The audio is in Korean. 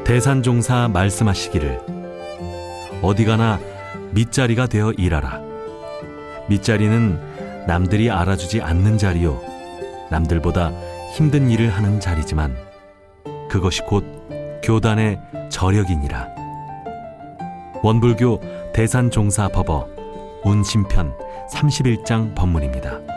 대산종사 말씀하시기를 어디 가나 밑자리가 되어 일하라. 밑자리는 남들이 알아주지 않는 자리요, 남들보다 힘든 일을 하는 자리지만 그것이 곧 교단의 저력이니라. 원불교 대산종사법어 운심편 31장 법문입니다.